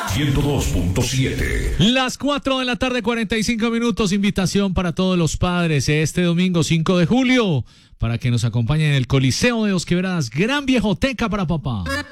102.7. Las 4 de la tarde, 45 minutos. Invitación para todos los padres este domingo 5 de julio para que nos acompañen en el Coliseo de Dos Quebradas. Gran viejoteca para papá.